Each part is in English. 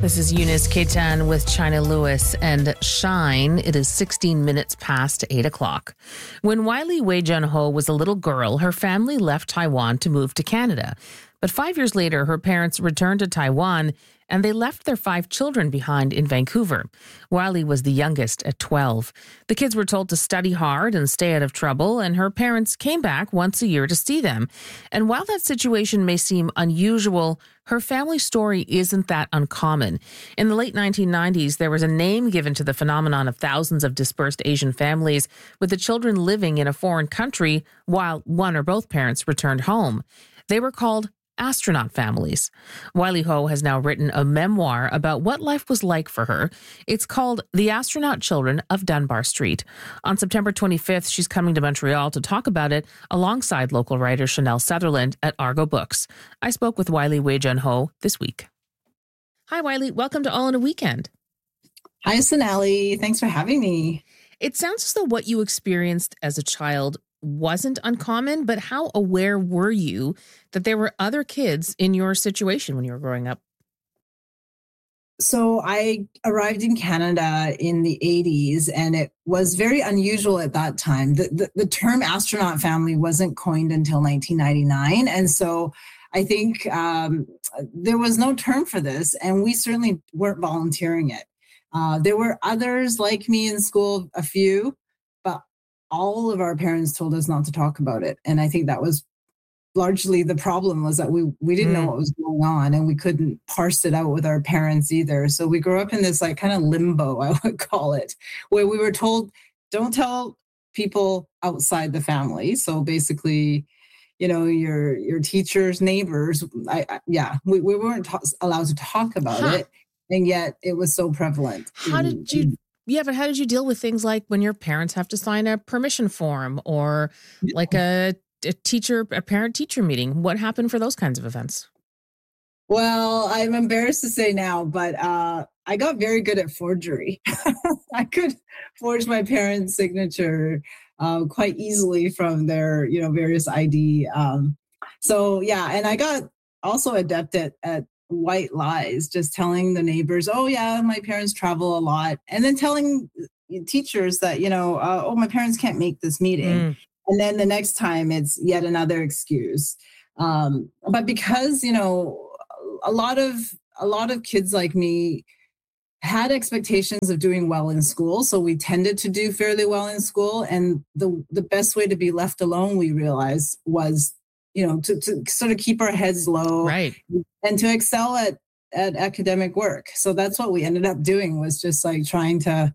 This is Eunice Ketan with China Lewis and Shine. It is 16 minutes past 8 o'clock. When Wiley Wei-Jun-ho was a little girl, her family left Taiwan to move to Canada. But 5 years later, her parents returned to Taiwan and they left their 5 children behind in Vancouver. Wiley was the youngest at 12. The kids were told to study hard and stay out of trouble, and her parents came back once a year to see them. And while that situation may seem unusual, her family story isn't that uncommon. In the late 1990s, there was a name given to the phenomenon of thousands of dispersed Asian families with the children living in a foreign country while one or both parents returned home. They were called astronaut families. Wiley Ho has now written a memoir about what life was like for her. It's called The Astronaut Children of Dunbar Street. On September 25th, she's coming to Montreal to talk about it alongside local writer Chanel Sutherland at Argo Books. I spoke with Wiley Wei-Jun-ho this week. Hi, Wiley. Welcome to All in a Weekend. Hi, Sonali. Thanks for having me. It sounds as though what you experienced as a child wasn't uncommon, but how aware were you that there were other kids in your situation when you were growing up? So I arrived in Canada in the 80s, and it was very unusual at that time. The term astronaut family wasn't coined until 1999. And so I think there was no term for this, and we certainly weren't volunteering it. There were others like me in school, a few, but all of our parents told us not to talk about it. And I think that was largely the problem, was that we didn't know what was going on, and we couldn't parse it out with our parents either. So we grew up in this like kind of limbo, I would call it, where we were told, don't tell people outside the family. So basically, you know, your teachers, neighbors, we weren't allowed to talk about it. And yet it was so prevalent. How did you deal with things like when your parents have to sign a permission form or like a parent-teacher meeting? What happened for those kinds of events? Well, I'm embarrassed to say now, but I got very good at forgery. I could forge my parents' signature quite easily from their, various ID. And I got also adept at white lies, just telling the neighbors, oh yeah, my parents travel a lot. And then telling teachers that, my parents can't make this meeting. And then the next time it's yet another excuse. But because, a lot of kids like me had expectations of doing well in school. So we tended to do fairly well in school. And the best way to be left alone, we realized, was to sort of keep our heads low, right, and to excel at academic work. So that's what we ended up doing, was just like trying to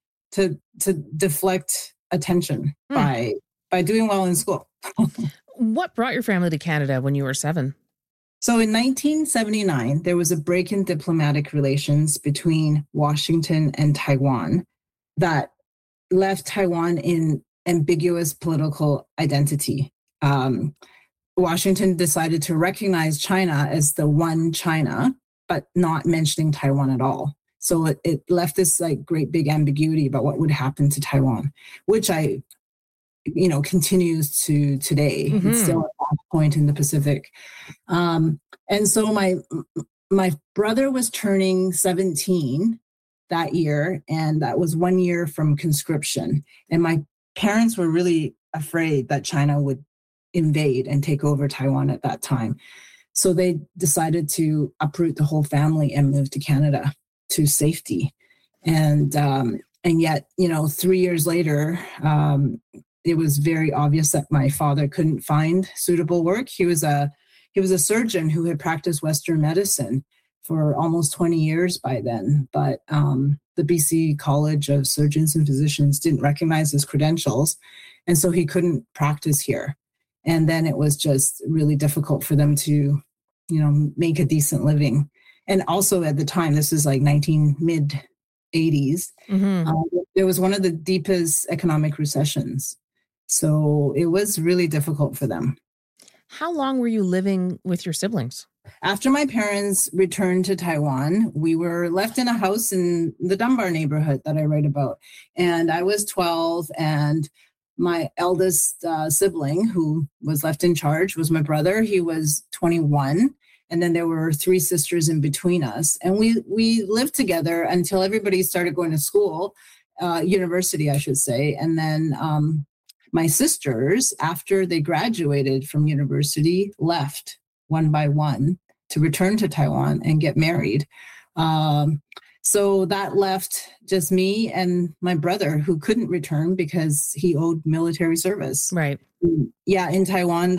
deflect attention by doing well in school. What brought your family to Canada when you were 7? So in 1979, there was a break in diplomatic relations between Washington and Taiwan that left Taiwan in ambiguous political identity. Washington decided to recognize China as the one China, but not mentioning Taiwan at all. So it left this like great big ambiguity about what would happen to Taiwan, which continues to today. Mm-hmm. It's still at that point in the Pacific. And so my brother was turning 17 that year, and that was 1 year from conscription. And my parents were really afraid that China would invade and take over Taiwan at that time. So they decided to uproot the whole family and move to Canada to safety. And yet, 3 years later, it was very obvious that my father couldn't find suitable work. He was a surgeon who had practiced Western medicine for almost 20 years by then. But the BC College of Surgeons and Physicians didn't recognize his credentials. And so he couldn't practice here. And then it was just really difficult for them to, make a decent living. And also at the time, this is like mid-80s, there was one of the deepest economic recessions. So it was really difficult for them. How long were you living with your siblings? After my parents returned to Taiwan, we were left in a house in the Dunbar neighborhood that I write about. And I was 12, and my eldest sibling, who was left in charge, was my brother. He was 21. And then there were three sisters in between us. And we lived together until everybody started going to school, university, I should say. And then my sisters, after they graduated from university, left one by one to return to Taiwan and get married. So that left just me and my brother, who couldn't return because he owed military service. Right. Yeah, in Taiwan,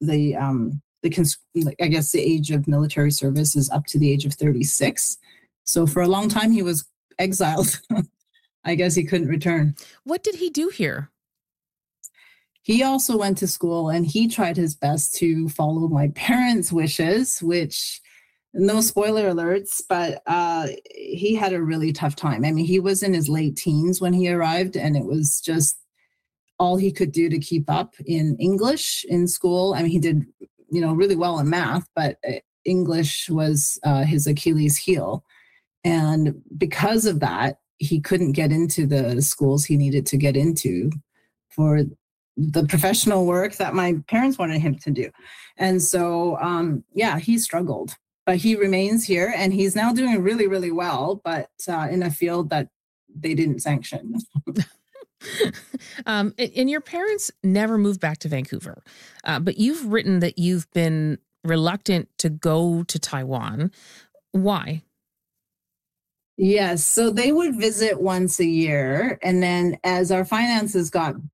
I guess the age of military service is up to the age of 36. So for a long time, he was exiled. I guess he couldn't return. What did he do here? He also went to school, and he tried his best to follow my parents' wishes, which, no spoiler alerts, but he had a really tough time. I mean, he was in his late teens when he arrived, and it was just all he could do to keep up in English in school. I mean, he did, really well in math, but English was his Achilles heel. And because of that, he couldn't get into the schools he needed to get into for the professional work that my parents wanted him to do. And so, he struggled, but he remains here, and he's now doing really, really well, but in a field that they didn't sanction. And your parents never moved back to Vancouver, but you've written that you've been reluctant to go to Taiwan. Why? Yes. So they would visit once a year. And then as our finances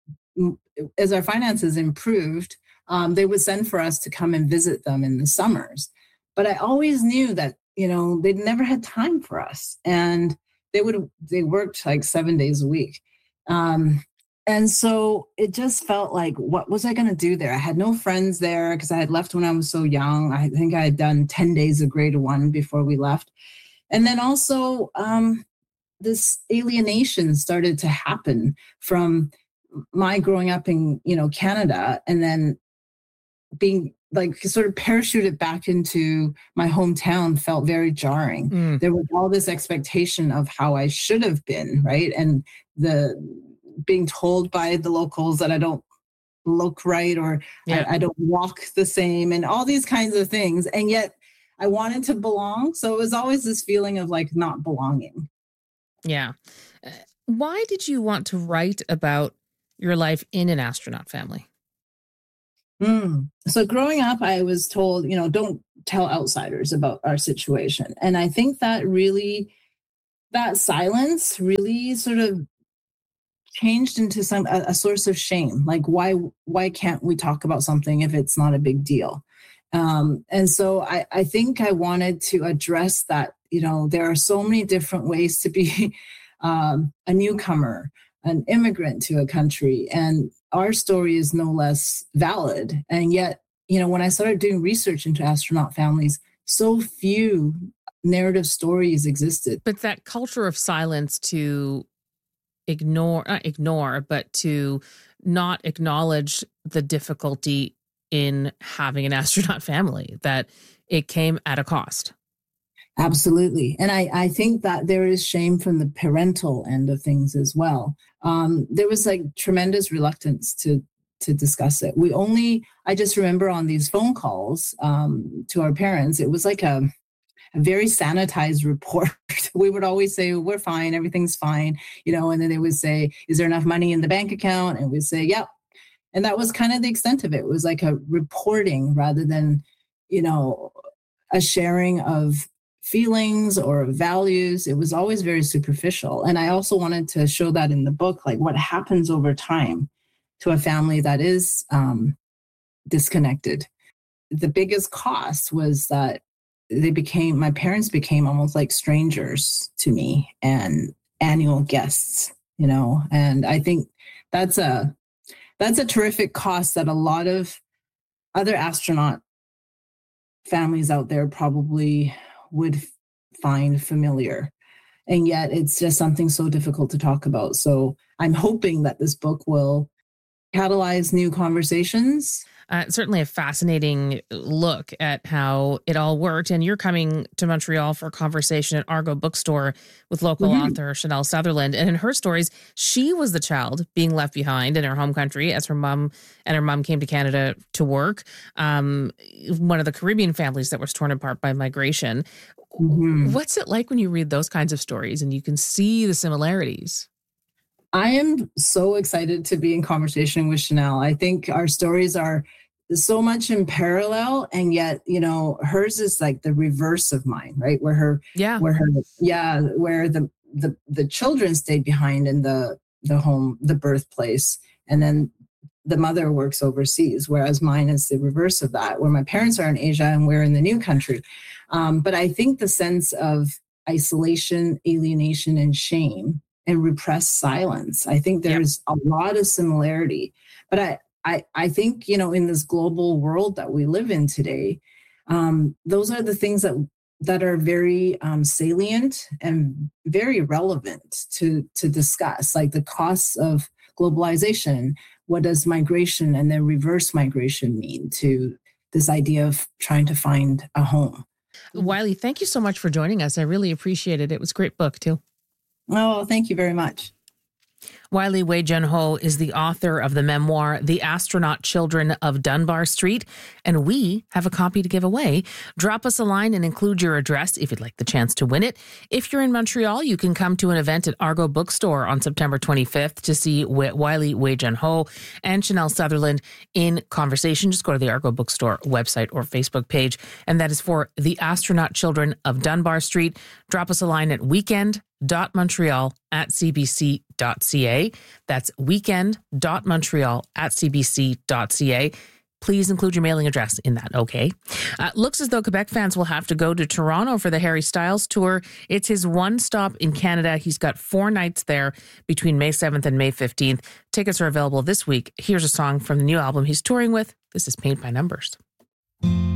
improved, they would send for us to come and visit them in the summers. But I always knew that, they'd never had time for us. And they worked like 7 days a week. And so it just felt like, what was I going to do there? I had no friends there because I had left when I was so young. I think I had done 10 days of grade 1 before we left. And then also this alienation started to happen from my growing up in, Canada, and then being like sort of parachuted back into my hometown felt very jarring. There was all this expectation of how I should have been, right? And being told by the locals that I don't look right, or I don't walk the same, and all these kinds of things. And yet I wanted to belong. So it was always this feeling of like not belonging. Yeah. Why did you want to write about your life in an astronaut family? So growing up, I was told, don't tell outsiders about our situation. And I think that silence really sort of changed into a source of shame. Like, why can't we talk about something if it's not a big deal? And so I think I wanted to address that, there are so many different ways to be a newcomer, an immigrant to a country, and our story is no less valid. And yet, when I started doing research into astronaut families, so few narrative stories existed. But that culture of silence to not ignore, but to not acknowledge the difficulty in having an astronaut family, that it came at a cost. Absolutely. And I think that there is shame from the parental end of things as well. There was like tremendous reluctance to discuss it. I just remember on these phone calls to our parents, it was like a very sanitized report. We would always say, we're fine, everything's fine, and then they would say, is there enough money in the bank account? And we'd say, yep. And that was kind of the extent of it. It was like a reporting rather than, a sharing of feelings or values. It was always very superficial. And I also wanted to show that in the book, like what happens over time to a family that is disconnected. The biggest cost was that my parents became almost like strangers to me and annual guests, and I think that's a terrific cost that a lot of other astronaut families out there probably would find familiar. And yet it's just something so difficult to talk about. So I'm hoping that this book will catalyze new conversations. Certainly a fascinating look at how it all worked. And you're coming to Montreal for a conversation at Argo Bookstore with local author Chanel Sutherland. And in her stories, she was the child being left behind in her home country as her mom came to Canada to work. One of the Caribbean families that was torn apart by migration. What's it like when you read those kinds of stories and you can see the similarities? I am so excited to be in conversation with Chanel. I think our stories are so much in parallel, and yet, hers is like the reverse of mine, right? Where the children stayed behind in the home, the birthplace, and then the mother works overseas, whereas mine is the reverse of that, where my parents are in Asia and we're in the new country. But I think the sense of isolation, alienation, and shame and repressed silence, I think there's a lot of similarity. But I think, in this global world that we live in today, those are the things that are very salient and very relevant to discuss, like the costs of globalization. What does migration and then reverse migration mean to this idea of trying to find a home? Wiley, thank you so much for joining us. I really appreciate it. It was a great book, too. Oh, thank you very much. Wiley Wei-Jun Ho is the author of the memoir, The Astronaut Children of Dunbar Street, and we have a copy to give away. Drop us a line and include your address if you'd like the chance to win it. If you're in Montreal, you can come to an event at Argo Bookstore on September 25th to see Wiley Wei-Jun Ho and Chanel Sutherland in conversation. Just go to the Argo Bookstore website or Facebook page, and that is for The Astronaut Children of Dunbar Street. Drop us a line at weekend.montreal@cbc.ca. That's weekend.montreal@cbc.ca. Please include your mailing address in that, okay? Looks as though Quebec fans will have to go to Toronto for the Harry Styles tour. It's his one stop in Canada. He's got 4 nights there between May 7th and May 15th. Tickets are available this week. Here's a song from the new album he's touring with. This is Paint by Numbers.